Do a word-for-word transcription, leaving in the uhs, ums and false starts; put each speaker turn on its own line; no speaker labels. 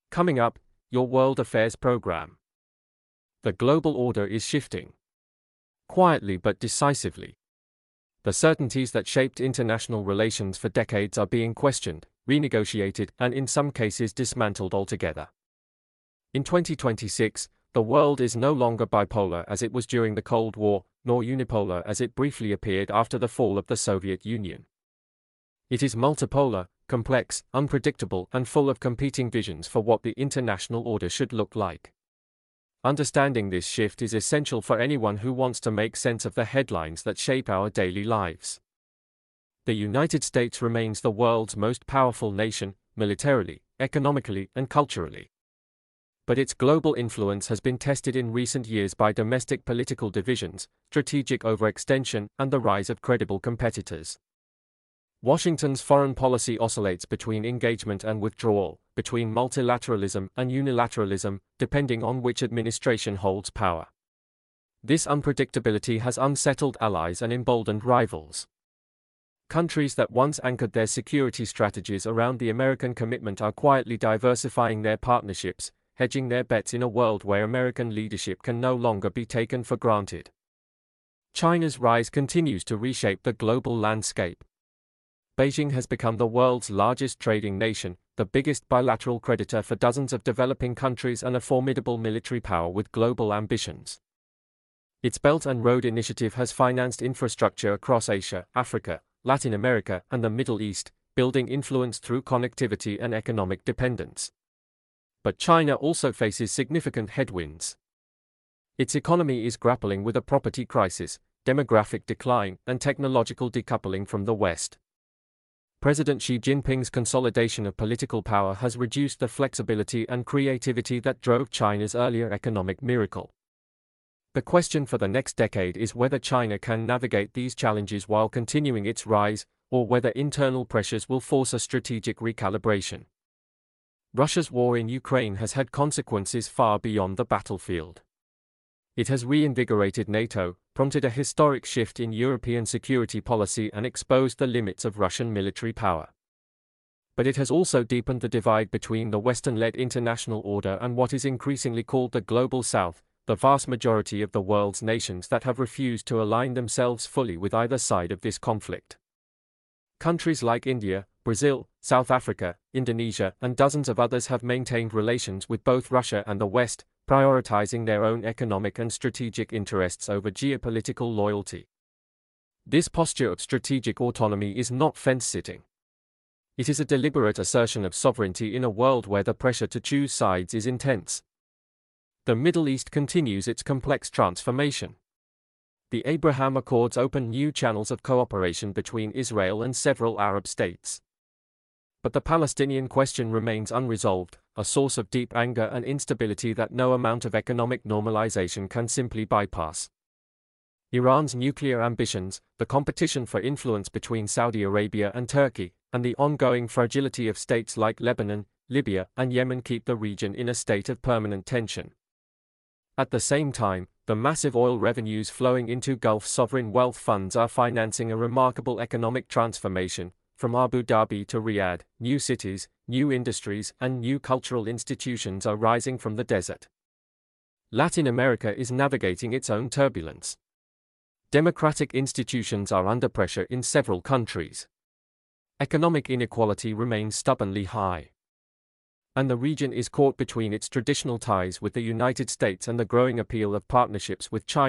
Coming up, your World Affairs program. The global order is shifting. Quietly but decisively. The certainties that shaped international relations for decades are being questioned, renegotiated, and in some cases dismantled altogether. In twenty twenty-six, the world is no longer bipolar as it was during the Cold War, nor unipolar as it briefly appeared after the fall of the Soviet Union. It is multipolar, complex, unpredictable, and full of competing visions for what the international order should look like. Understanding this shift is essential for anyone who wants to make sense of the headlines that shape our daily lives. The United States remains the world's most powerful nation, militarily, economically, and culturally. But its global influence has been tested in recent years by domestic political divisions, strategic overextension, and the rise of credible competitors. Washington's foreign policy oscillates between engagement and withdrawal, between multilateralism and unilateralism, depending on which administration holds power. This unpredictability has unsettled allies and emboldened rivals. Countries that once anchored their security strategies around the American commitment are quietly diversifying their partnerships, hedging their bets in a world where American leadership can no longer be taken for granted. China's rise continues to reshape the global landscape. Beijing has become the world's largest trading nation, the biggest bilateral creditor for dozens of developing countries, and a formidable military power with global ambitions. Its Belt and Road Initiative has financed infrastructure across Asia, Africa, Latin America, and the Middle East, building influence through connectivity and economic dependence. But China also faces significant headwinds. Its economy is grappling with a property crisis, demographic decline, and technological decoupling from the West. President Xi Jinping's consolidation of political power has reduced the flexibility and creativity that drove China's earlier economic miracle. The question for the next decade is whether China can navigate these challenges while continuing its rise, or whether internal pressures will force a strategic recalibration. Russia's war in Ukraine has had consequences far beyond the battlefield. It has reinvigorated NATO, prompted a historic shift in European security policy, and exposed the limits of Russian military power. But it has also deepened the divide between the Western-led international order and what is increasingly called the Global South, the vast majority of the world's nations that have refused to align themselves fully with either side of this conflict. Countries like India, Brazil, South Africa, Indonesia, and dozens of others have maintained relations with both Russia and the West, prioritizing their own economic and strategic interests over geopolitical loyalty. This posture of strategic autonomy is not fence-sitting. It is a deliberate assertion of sovereignty in a world where the pressure to choose sides is intense. The Middle East continues its complex transformation. The Abraham Accords opened new channels of cooperation between Israel and several Arab states. But the Palestinian question remains unresolved, a source of deep anger and instability that no amount of economic normalization can simply bypass. Iran's nuclear ambitions, the competition for influence between Saudi Arabia and Turkey, and the ongoing fragility of states like Lebanon, Libya, and Yemen keep the region in a state of permanent tension. At the same time, the massive oil revenues flowing into Gulf sovereign wealth funds are financing a remarkable economic transformation. From Abu Dhabi to Riyadh, new cities, new industries, and new cultural institutions are rising from the desert. Latin America is navigating its own turbulence. Democratic institutions are under pressure in several countries. Economic inequality remains stubbornly high. And the region is caught between its traditional ties with the United States and the growing appeal of partnerships with China.